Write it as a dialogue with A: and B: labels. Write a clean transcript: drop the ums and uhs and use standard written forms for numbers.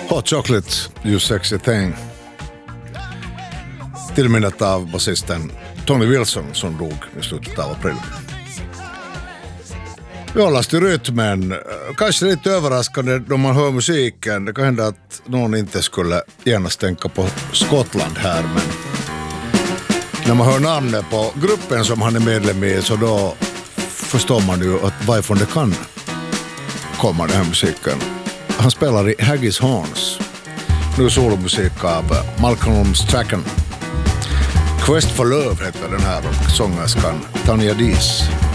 A: Hot Chocolate, You Sexy Thing. Tillminnet av basisten Tony Wilson som dog i slutet av april. Vi hållas till rytmen. Kanske lite överraskande då man hör musiken. Det kan hända att någon inte skulle gärna tänka på Skottland här, men när man hör namnet på gruppen som han är medlem i så då förstår man ju att varifrån det kan komma den här musiken. Han spelar i Haggis Horns. Nu solomusik av Malcolm Strachan. Quest for Love heter den här och sångerskan Tanya Dees.